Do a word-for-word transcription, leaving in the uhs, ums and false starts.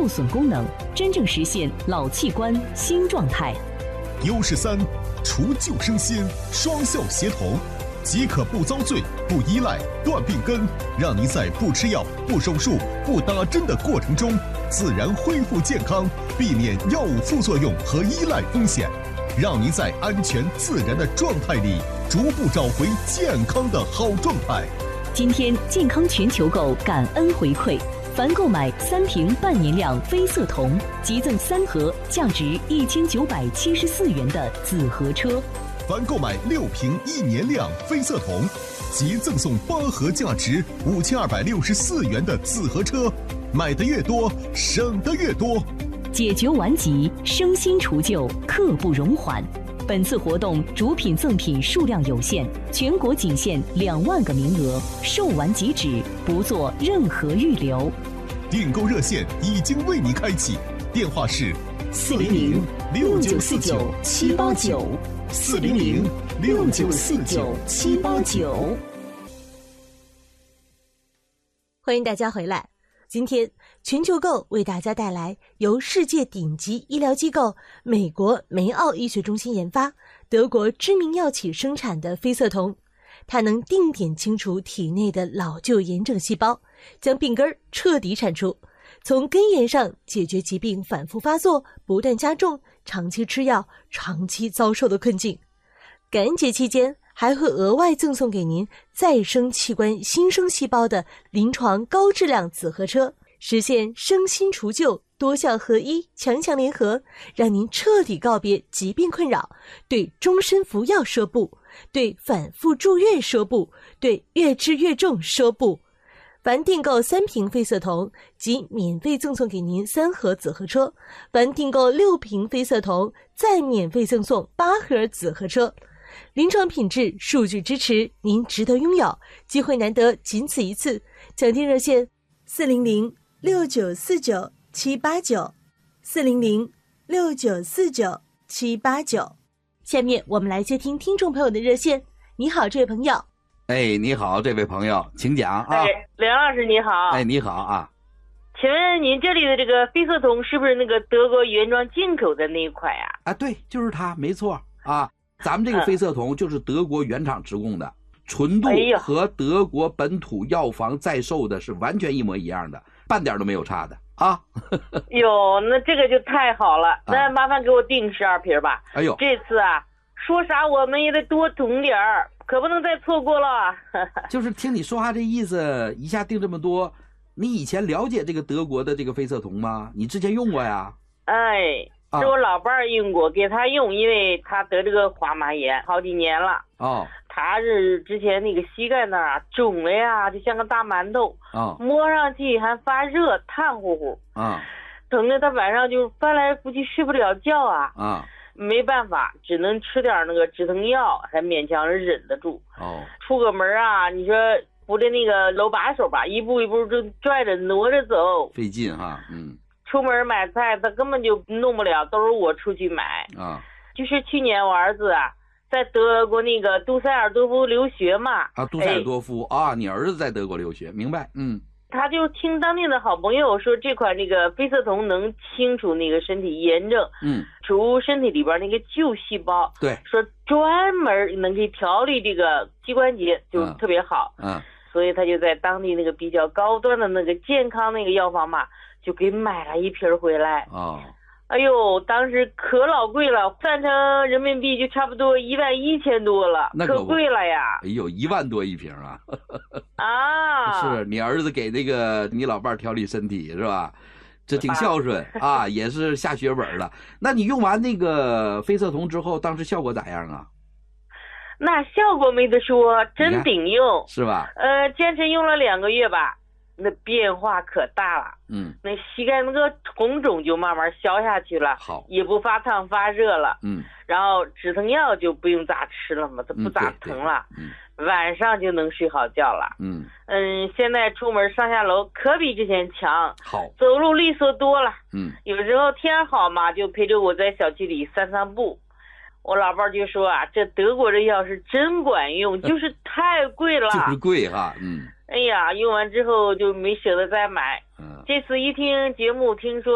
损功能，真正实现老气关新状态。 优势三，除旧生新，双效协同，即可不遭罪、不依赖、断病根，让您在不吃药、不手术、不打针的过程中，自然恢复健康，避免药物副作用和依赖风险，让您在安全自然的状态里，逐步找回健康的好状态。 今天健康全球购感恩回馈。凡购买三瓶半年量飞色铜，即赠三盒价值一千九百七十四元的紫河车； 凡购买六瓶一年量飞色铜，即赠送八盒价值五千二百六十四元的紫河车。买的越多，省的越多。 解决顽疾，生新除旧，刻不容缓。本次活动主品赠品数量有限，全国仅限两万个名额，售完即止，不做任何预留。 订购热线已经为您开启，电话是四零零六九四九七八九，四零零六九四九七八九。 欢迎大家回来。今天全球购为大家带来由世界顶级医疗机构美国梅奥医学中心研发、德国知名药企生产的飞色铜，它能定点清除体内的老旧炎症细胞，将病根彻底铲除，从根源上解决疾病反复发作、不断加重、长期吃药、长期遭受的困境。感恩节期间还会额外赠送给您再生器官新生细胞的临床高质量紫河车，实现生新除旧、多效合一、强强联合，让您彻底告别疾病困扰，对终身服药说不，对反复住院说不，对越治越重说不。凡订购三瓶飞色铜，即免费赠送给您三盒紫河车；凡订购六瓶飞色铜，再免费赠送八盒紫河车。临床品质数据支持，您值得拥有，机会难得，仅此一次。抢订热线四零零六九四九七八九，四零零六九四九七八九。下面我们来接听听众朋友的热线。你好，这位朋友。 哎，你好，这位朋友，请讲啊。 哎，梁老师你好。 哎，你好啊。 请问您这里的这个飞色铜是不是那个德国原装进口的那一款呀？ 啊，对，就是它，没错啊。咱们这个飞色铜就是德国原厂直供的，嗯、纯度和德国本土药房在售的是完全一模一样的，半点都没有差的啊。 哟，那这个就太好了，啊、那麻烦给我订十二瓶吧。 哎呦， 这次啊，说啥我们也得多囤点儿，可不能再错过了。 就是听你说话这意思，一下订这么多，你以前了解这个德国的这个飞色铜吗？你之前用过呀？ 哎。是我老伴儿用过，给他用，因为他得这个滑膜炎好几年了。 哦， 他是之前那个膝盖那儿啊肿了呀，就像个大馒头。 哦， 摸上去还发热，烫乎乎。 啊， 疼的他晚上就翻来覆去睡不了觉啊。 啊， 没办法，只能吃点那个止疼药，还勉强忍得住。 哦， 出个门啊，你说扶着那个楼把手吧，一步一步就拽着挪着走， 费劲哈。嗯。 出门买菜他根本就弄不了，都是我出去买啊。 就是去年我儿子啊在德国那个杜塞尔多夫留学嘛。 啊，杜塞尔多夫、哎、啊，你儿子在德国留学，明白？嗯。 他就听当地的好朋友说，这款那个飞色铜能清除那个身体炎症， 嗯， 除身体里边那个旧细胞。 对， 说专门能给调理这个膝关节，就特别好。 嗯。嗯， 所以他就在当地那个比较高端的那个健康那个药房嘛。就给买了一瓶回来。 哦， 哎呦，当时可老贵了，换成人民币就差不多一万一千多了， 那可贵了呀！ 哎呦，一万多一瓶啊！ 啊， 是你儿子给那个你老伴调理身体是吧？这挺孝顺啊，也是下血本了。那你用完那个飞色铜之后，当时效果咋样啊？ 那效果没得说，真顶用， 是吧？ 呃，坚持用了两个月吧。那变化可大了， 嗯， 那膝盖那个红肿就慢慢消下去了， 好， 也不发烫发热了， 嗯， 然后止疼药就不用咋吃了嘛，它不咋疼了， 嗯， 晚上就能睡好觉了， 嗯嗯，现在出门上下楼可比之前强， 好， 走路利索多了， 嗯， 有时候天好嘛，就陪着我在小区里散散步。我老伴就说啊，这德国这药是真管用，就是太贵了， 就是贵哈，嗯。 哎呀，用完之后就没舍得再买。 嗯， 这次一听节目，听说